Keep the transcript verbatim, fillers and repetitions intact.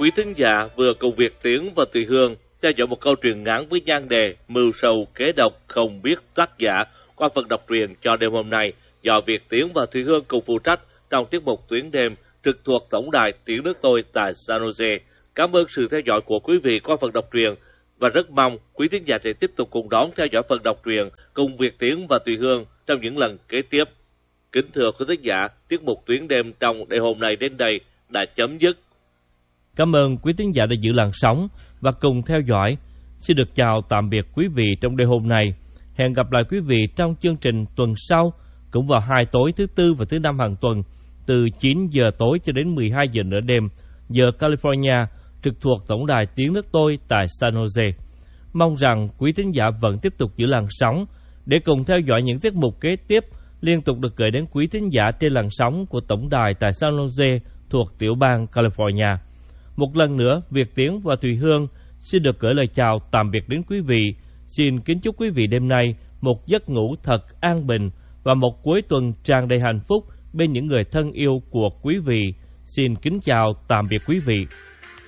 quý thính giả vừa cùng Việt Tiến và Thùy Hương theo dõi một câu truyện ngắn với nhan đề Mưu sầu kế độc không biết tác giả qua phần đọc truyện cho đêm hôm nay do Việt Tiến và Thùy Hương cùng phụ trách trong tiết mục Tuyến Đêm trực thuộc Tổng đài Tiếng Nước Tôi tại San Jose. Cảm ơn sự theo dõi của quý vị qua phần đọc truyện và rất mong quý thính giả sẽ tiếp tục cùng đón theo dõi phần đọc truyện cùng Việt Tiến và Thùy Hương trong những lần kế tiếp. Kính thưa quý thính giả, tiết mục Tuyến Đêm trong đêm hôm nay đến đây đã chấm dứt. Cảm ơn quý thính giả đã giữ làn sóng và cùng theo dõi. Xin được chào tạm biệt quý vị trong đêm hôm nay. Hẹn gặp lại quý vị trong chương trình tuần sau, cũng vào hai tối thứ Tư và thứ Năm hàng tuần, từ chín giờ tối cho đến mười hai giờ nửa đêm, giờ California, trực thuộc Tổng đài Tiếng Nước Tôi tại San Jose. Mong rằng quý thính giả vẫn tiếp tục giữ làn sóng để cùng theo dõi những tiết mục kế tiếp liên tục được gửi đến quý thính giả trên làn sóng của Tổng đài tại San Jose thuộc tiểu bang California. Một lần nữa, Việt Tiến và Thùy Hương xin được gửi lời chào tạm biệt đến quý vị. Xin kính chúc quý vị đêm nay một giấc ngủ thật an bình và một cuối tuần tràn đầy hạnh phúc bên những người thân yêu của quý vị. Xin kính chào tạm biệt quý vị.